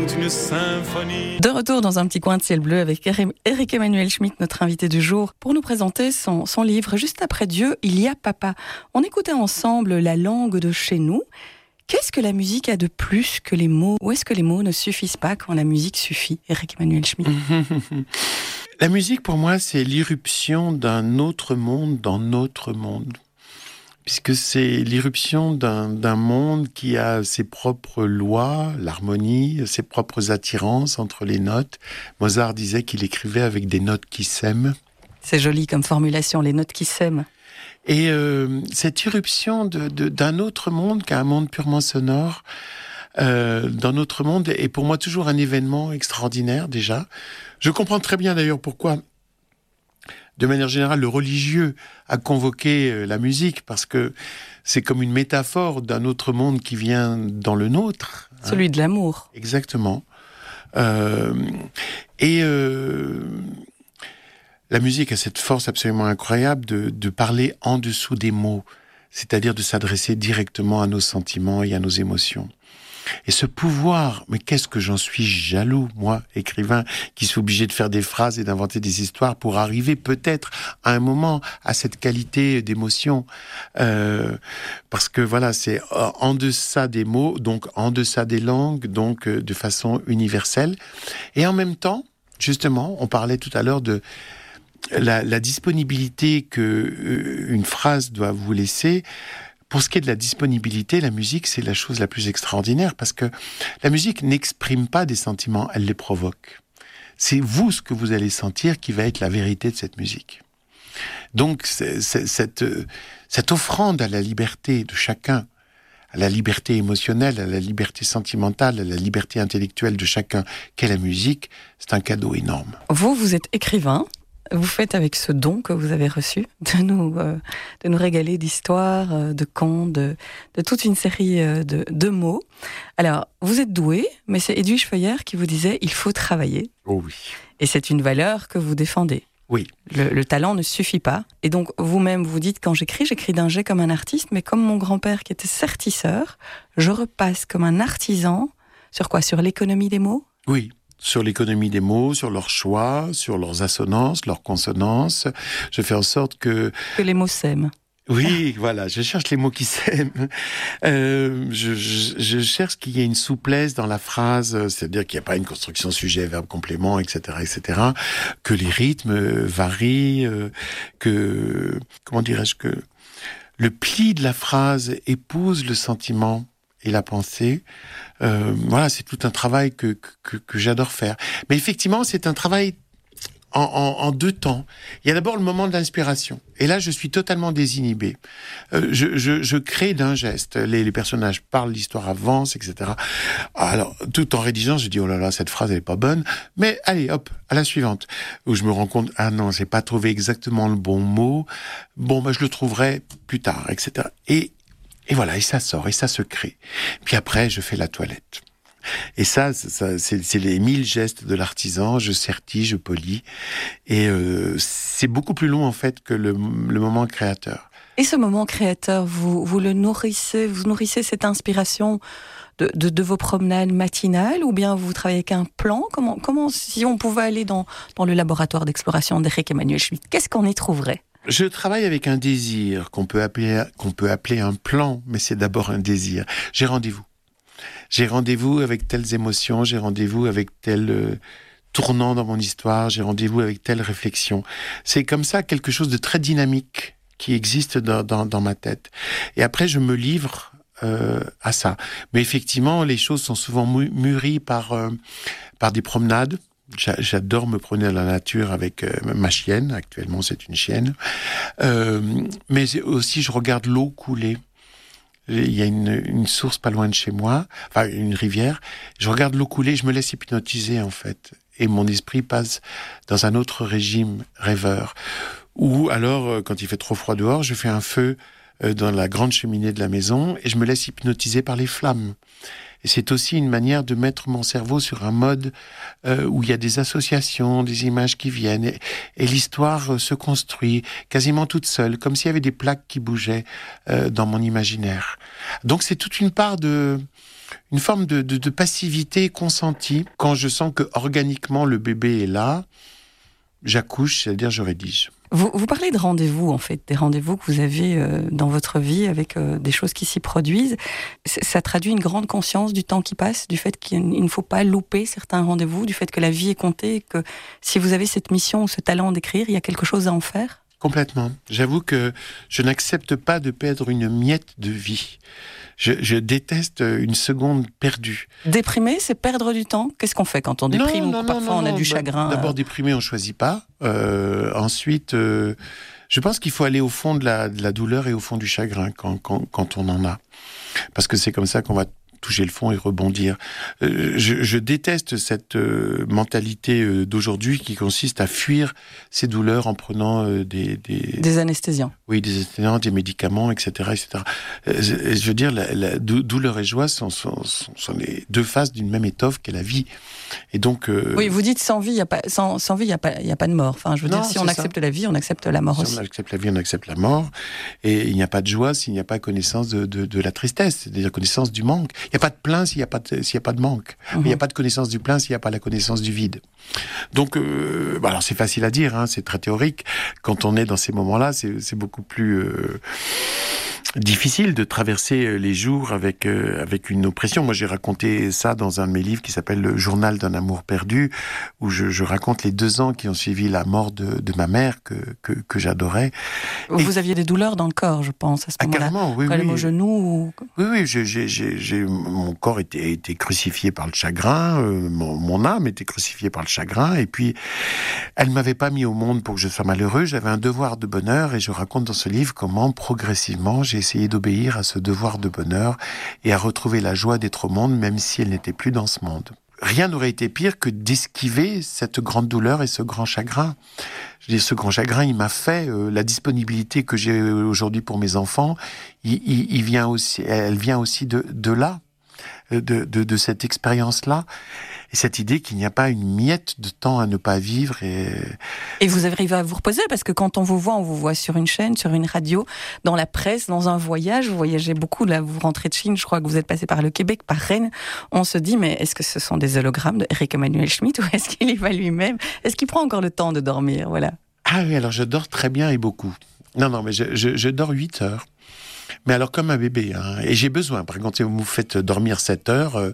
Une symphonie. De retour dans un petit coin de ciel bleu avec Éric Emmanuel Schmitt, notre invité du jour, pour nous présenter son livre « Juste après Dieu, il y a papa ». On écoutait ensemble la langue de chez nous. Qu'est-ce que la musique a de plus que les mots? Ou est-ce que les mots ne suffisent pas quand la musique suffit, Éric Emmanuel Schmitt? La musique, pour moi, c'est l'irruption d'un autre monde dans notre monde. Puisque c'est l'irruption d'un monde qui a ses propres lois, l'harmonie, ses propres attirances entre les notes. Mozart disait qu'il écrivait avec des notes qui s'aiment. C'est joli comme formulation, les notes qui s'aiment. Et cette irruption d'un autre monde, qui est un monde purement sonore, dans notre monde, est pour moi toujours un événement extraordinaire déjà. Je comprends très bien d'ailleurs pourquoi, de manière générale, le religieux a convoqué la musique, parce que c'est comme une métaphore d'un autre monde qui vient dans le nôtre. Celui de l'amour. Exactement. La musique a cette force absolument incroyable de parler en dessous des mots, c'est-à-dire de s'adresser directement à nos sentiments et à nos émotions. Et ce pouvoir, mais qu'est-ce que j'en suis jaloux, moi, écrivain, qui suis obligé de faire des phrases et d'inventer des histoires pour arriver peut-être à un moment à cette qualité d'émotion. Parce que voilà, c'est en deçà des mots, donc en deçà des langues, donc de façon universelle. Et en même temps, justement, on parlait tout à l'heure de la disponibilité que une phrase doit vous laisser. Pour ce qui est de la disponibilité, la musique, c'est la chose la plus extraordinaire, parce que la musique n'exprime pas des sentiments, elle les provoque. C'est vous, ce que vous allez sentir, qui va être la vérité de cette musique. Donc, cette offrande à la liberté de chacun, à la liberté émotionnelle, à la liberté sentimentale, à la liberté intellectuelle de chacun, qu'est la musique, c'est un cadeau énorme. Vous êtes écrivain. Vous faites avec ce don que vous avez reçu de nous régaler d'histoires, de contes, de toute une série de mots. Alors, vous êtes doué, mais c'est Edwige Feuillère qui vous disait « il faut travailler ». Oh oui. Et c'est une valeur que vous défendez. Oui. Le talent ne suffit pas. Et donc, vous-même, vous dites, quand j'écris d'un jet comme un artiste, mais comme mon grand-père qui était sertisseur, je repasse comme un artisan sur quoi? Sur l'économie des mots? Oui. Sur l'économie des mots, sur leurs choix, sur leurs assonances, leurs consonances. Je fais en sorte que les mots s'aiment. Oui, voilà, je cherche les mots qui s'aiment. Je cherche qu'il y ait une souplesse dans la phrase, c'est-à-dire qu'il n'y a pas une construction sujet, verbe, complément, etc., etc., que les rythmes varient, que le pli de la phrase épouse le sentiment et la pensée. Voilà, c'est tout un travail que j'adore faire. Mais effectivement, c'est un travail en deux temps. Il y a d'abord le moment de l'inspiration. Et là, je suis totalement désinhibé. Je crée d'un geste. Les personnages parlent, l'histoire avance, etc. Alors, tout en rédigeant, je dis, oh là là, cette phrase, elle est pas bonne. Mais allez, hop, à la suivante. Où je me rends compte, ah non, j'ai pas trouvé exactement le bon mot. Bon, je le trouverai plus tard, etc. Et voilà, et ça sort, et ça se crée. Puis après, je fais la toilette. Et ça c'est les 1000 gestes de l'artisan. Je sertis, je polis. Et c'est beaucoup plus long, en fait, que le moment créateur. Et ce moment créateur, vous le nourrissez, vous nourrissez cette inspiration de vos promenades matinales, ou bien vous travaillez avec un plan? Comment, si on pouvait aller dans le laboratoire d'exploration d'Éric Emmanuel Schmitt, qu'est-ce qu'on y trouverait? Je travaille avec un désir qu'on peut appeler un plan, mais c'est d'abord un désir. J'ai rendez-vous. J'ai rendez-vous avec telles émotions, j'ai rendez-vous avec tel tournant dans mon histoire, j'ai rendez-vous avec telle réflexion. C'est comme ça quelque chose de très dynamique qui existe dans ma tête. Et après, je me livre à ça. Mais effectivement, les choses sont souvent mûries par des promenades. J'adore me promener dans la nature avec ma chienne. Actuellement, c'est une chienne. Mais aussi, je regarde l'eau couler. Il y a une source pas loin de chez moi, enfin une rivière. Je regarde l'eau couler, je me laisse hypnotiser, en fait. Et mon esprit passe dans un autre régime rêveur. Ou alors, quand il fait trop froid dehors, je fais un feu dans la grande cheminée de la maison et je me laisse hypnotiser par les flammes. Et c'est aussi une manière de mettre mon cerveau sur un mode où il y a des associations, des images qui viennent, et l'histoire se construit quasiment toute seule, comme s'il y avait des plaques qui bougeaient dans mon imaginaire. Donc c'est toute une part de une forme de passivité consentie. Quand je sens que organiquement le bébé est là, j'accouche, c'est-à-dire je rédige. Vous parlez de rendez-vous, en fait, des rendez-vous que vous avez dans votre vie avec des choses qui s'y produisent. Ça traduit une grande conscience du temps qui passe, du fait qu'il ne faut pas louper certains rendez-vous, du fait que la vie est comptée, et que si vous avez cette mission ou ce talent d'écrire, il y a quelque chose à en faire. Complètement. J'avoue que je n'accepte pas de perdre une miette de vie. Je déteste une seconde perdue. Déprimer, c'est perdre du temps. Qu'est-ce qu'on fait quand on déprime ou parfois on a du chagrin? D'abord, déprimer, on ne choisit pas. Ensuite, je pense qu'il faut aller au fond de la douleur et au fond du chagrin quand on en a. Parce que c'est comme ça qu'on va toucher le fond et rebondir. Je déteste cette mentalité d'aujourd'hui qui consiste à fuir ces douleurs en prenant des anesthésiants. Oui, des anesthésiants, des médicaments, etc. etc. Je veux dire, la douleur et joie sont les deux faces d'une même étoffe qu'est la vie. Et donc, oui, vous dites sans vie, il n'y a pas de mort. Enfin, je veux dire, si on accepte la vie, on accepte la mort aussi. Si on accepte la vie, on accepte la mort. Et il n'y a pas de joie s'il n'y a pas connaissance de la tristesse, c'est-à-dire connaissance du manque. Il n'y a pas de plein s'il n'y a pas de manque. Il n'y a pas de connaissance du plein s'il n'y a pas la connaissance du vide. Donc, alors c'est facile à dire, hein, c'est très théorique. Quand on est dans ces moments-là, c'est beaucoup plus difficile de traverser les jours avec une oppression. Moi, j'ai raconté ça dans un de mes livres qui s'appelle Le journal d'un amour perdu, où je raconte les 2 ans qui ont suivi la mort de ma mère que j'adorais. Vous aviez des douleurs dans le corps, je pense, à ce moment-là. Carrément, oui. Au genou. Oui, mon corps était crucifié par le chagrin, mon âme était crucifiée par le chagrin, et puis elle m'avait pas mis au monde pour que je sois malheureux. J'avais un devoir de bonheur, et je raconte dans ce livre comment progressivement j'ai essayé d'obéir à ce devoir de bonheur et à retrouver la joie d'être au monde, même si elle n'était plus dans ce monde. Rien n'aurait été pire que d'esquiver cette grande douleur et ce grand chagrin. Je dis, ce grand chagrin, il m'a fait la disponibilité que j'ai aujourd'hui pour mes enfants. Elle vient aussi de là, de cette expérience-là. Et cette idée qu'il n'y a pas une miette de temps à ne pas vivre. Et vous arrivez à vous reposer, parce que quand on vous voit sur une chaîne, sur une radio, dans la presse, dans un voyage. Vous voyagez beaucoup, là, vous rentrez de Chine, je crois que vous êtes passé par le Québec, par Rennes. On se dit, mais est-ce que ce sont des hologrammes d'Éric Emmanuel Schmitt, ou est-ce qu'il y va lui-même? Est-ce qu'il prend encore le temps de dormir? Voilà. Ah oui, alors je dors très bien et beaucoup. Non, mais je dors 8 heures. Mais alors comme un bébé, hein. Et j'ai besoin. Par exemple, si vous me faites dormir 7 heures...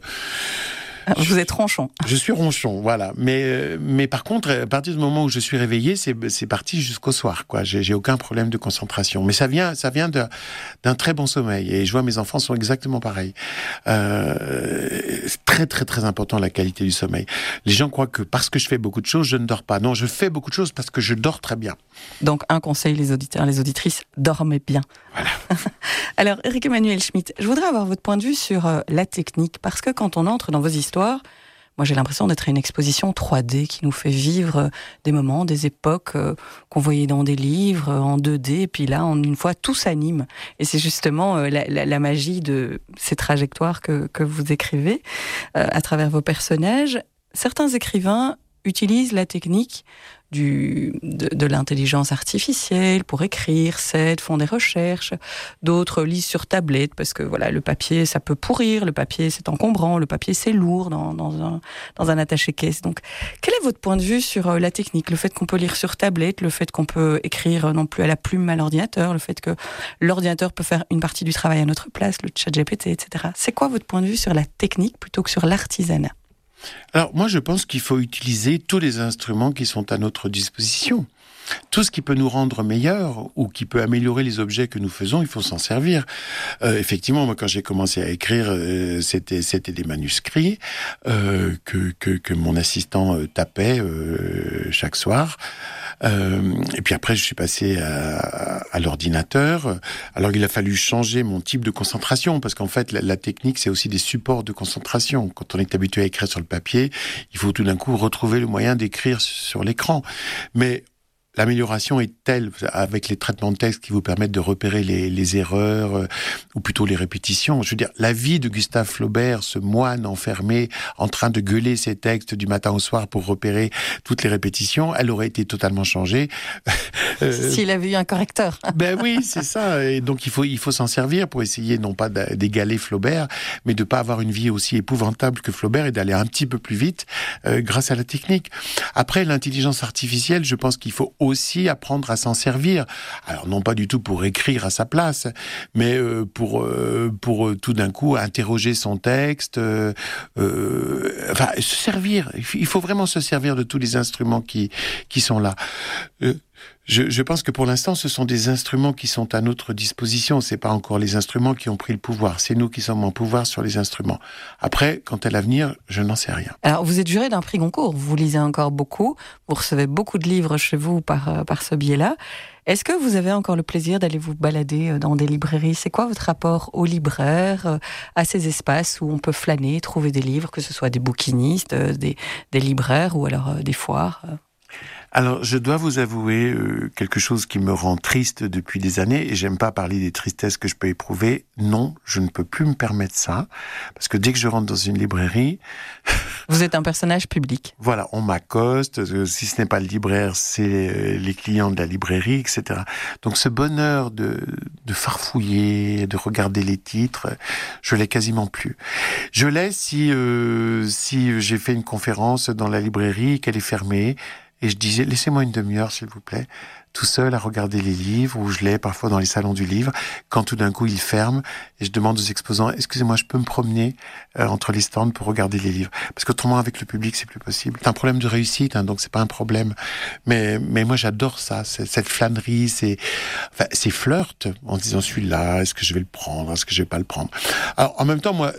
Vous êtes ronchon. Je suis ronchon, voilà. Mais par contre, à partir du moment où je suis réveillé, c'est parti jusqu'au soir, quoi. J'ai aucun problème de concentration. Mais ça vient d'un très bon sommeil. Et je vois mes enfants sont exactement pareils. C'est très, très, très important, la qualité du sommeil. Les gens croient que parce que je fais beaucoup de choses, je ne dors pas. Non, je fais beaucoup de choses parce que je dors très bien. Donc, un conseil, les auditeurs, les auditrices, dormez bien. Voilà. Alors, Éric Emmanuel Schmitt, je voudrais avoir votre point de vue sur la technique, parce que quand on entre dans vos histoires, moi j'ai l'impression d'être à une exposition 3D qui nous fait vivre des moments, des époques qu'on voyait dans des livres, en 2D, et puis là, en une fois, tout s'anime. Et c'est justement la magie de ces trajectoires que vous écrivez à travers vos personnages. Certains écrivains utilisent la technique de l'intelligence artificielle pour écrire, s'aident, font des recherches. D'autres lisent sur tablette parce que voilà, le papier ça peut pourrir, le papier c'est encombrant, le papier c'est lourd dans un attaché-caisse. Donc, quel est votre point de vue sur la technique? Le fait qu'on peut lire sur tablette, le fait qu'on peut écrire non plus à la plume à l'ordinateur, le fait que l'ordinateur peut faire une partie du travail à notre place, le ChatGPT, etc. C'est quoi votre point de vue sur la technique plutôt que sur l'artisanat? Alors, moi, je pense qu'il faut utiliser tous les instruments qui sont à notre disposition. Tout ce qui peut nous rendre meilleurs ou qui peut améliorer les objets que nous faisons, il faut s'en servir. Effectivement, moi, quand j'ai commencé à écrire, c'était des manuscrits que mon assistant tapait chaque soir. Et puis après, je suis passé à l'ordinateur. Alors, il a fallu changer mon type de concentration parce qu'en fait, la technique, c'est aussi des supports de concentration. Quand on est habitué à écrire sur le papier, il faut tout d'un coup retrouver le moyen d'écrire sur l'écran. Mais l'amélioration est telle, avec les traitements de texte qui vous permettent de repérer les erreurs, ou plutôt les répétitions. Je veux dire, la vie de Gustave Flaubert, ce moine enfermé, en train de gueuler ses textes du matin au soir pour repérer toutes les répétitions, elle aurait été totalement changée. S'il avait eu un correcteur. Ben oui, c'est ça. Et donc il faut s'en servir pour essayer non pas d'égaler Flaubert, mais de pas avoir une vie aussi épouvantable que Flaubert et d'aller un petit peu plus vite grâce à la technique. Après, l'intelligence artificielle, je pense qu'il faut aussi apprendre à s'en servir. Alors non pas du tout pour écrire à sa place, mais pour tout d'un coup interroger son texte, enfin se servir. Il faut vraiment se servir de tous les instruments qui sont là. Je pense que pour l'instant, ce sont des instruments qui sont à notre disposition. C'est pas encore les instruments qui ont pris le pouvoir. C'est nous qui sommes en pouvoir sur les instruments. Après, quant à l'avenir, je n'en sais rien. Alors, vous êtes juré d'un prix Goncourt. Vous lisez encore beaucoup. Vous recevez beaucoup de livres chez vous par ce biais-là. Est-ce que vous avez encore le plaisir d'aller vous balader dans des librairies ? C'est quoi votre rapport aux libraires, à ces espaces où on peut flâner, trouver des livres, que ce soit des bouquinistes, des libraires ou alors des foires ? Alors, je dois vous avouer quelque chose qui me rend triste depuis des années, et j'aime pas parler des tristesses que je peux éprouver. Non, je ne peux plus me permettre ça, parce que dès que je rentre dans une librairie... Vous êtes un personnage public. Voilà, on m'accoste, si ce n'est pas le libraire, c'est les clients de la librairie, etc. Donc ce bonheur de farfouiller, de regarder les titres, je l'ai quasiment plus. Je l'ai si j'ai fait une conférence dans la librairie, qu'elle est fermée, et je disais, laissez-moi une demi-heure, s'il vous plaît, tout seul à regarder les livres, où je l'ai parfois dans les salons du livre, quand tout d'un coup ils ferment, et je demande aux exposants, excusez-moi, je peux me promener entre les stands pour regarder les livres. Parce qu'autrement, avec le public, c'est plus possible. C'est un problème de réussite, donc c'est pas un problème. Mais moi, j'adore ça, cette flânerie, ces flirts, en disant, celui-là, est-ce que je vais le prendre, est-ce que je vais pas le prendre? Alors, en même temps, moi,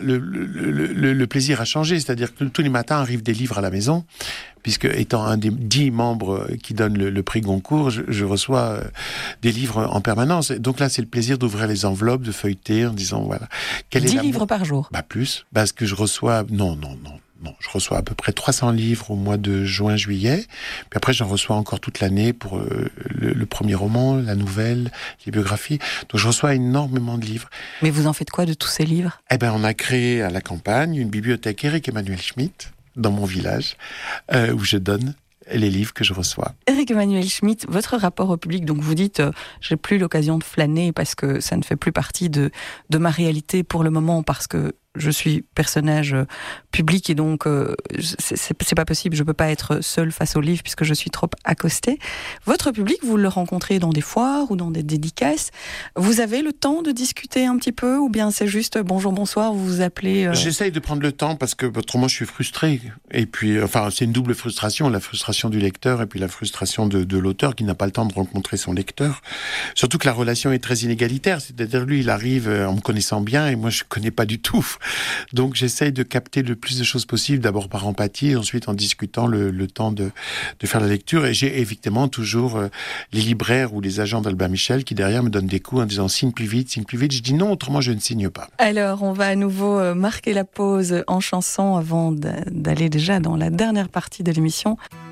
le plaisir a changé, c'est-à-dire que tous les matins arrivent des livres à la maison, puisque étant un des 10 membres qui donnent le prix Goncourt, je reçois des livres en permanence. Donc là, c'est le plaisir d'ouvrir les enveloppes, de feuilleter en disant, voilà. 10 livres par jour? Plus. Parce que je reçois... Non. Je reçois à peu près 300 livres au mois de juin-juillet. Puis après, j'en reçois encore toute l'année pour le premier roman, la nouvelle, les biographies. Donc je reçois énormément de livres. Mais vous en faites quoi de tous ces livres? On a créé à la campagne une bibliothèque Éric Emmanuel Schmitt, dans mon village, où je donne les livres que je reçois. Éric Emmanuel Schmitt, votre rapport au public, donc vous dites j'ai plus l'occasion de flâner parce que ça ne fait plus partie de ma réalité pour le moment, parce que je suis personnage public et donc c'est pas possible, je peux pas être seule face au livre puisque je suis trop accostée. Votre public, vous le rencontrez dans des foires ou dans des dédicaces. Vous avez le temps de discuter un petit peu ou bien c'est juste bonjour, bonsoir, vous vous appelez J'essaye de prendre le temps parce que autrement je suis frustré. Et puis, c'est une double frustration, la frustration du lecteur et puis la frustration de l'auteur qui n'a pas le temps de rencontrer son lecteur. Surtout que la relation est très inégalitaire, c'est-à-dire lui, il arrive en me connaissant bien et moi je connais pas du tout. Donc j'essaye de capter le plus de choses possible, d'abord par empathie, et ensuite en discutant le temps de faire la lecture. Et j'ai évidemment toujours les libraires ou les agents d'Albin Michel qui derrière me donnent des coups en disant signe plus vite, signe plus vite. Je dis non, autrement je ne signe pas. Alors on va à nouveau marquer la pause en chanson avant d'aller déjà dans la dernière partie de l'émission.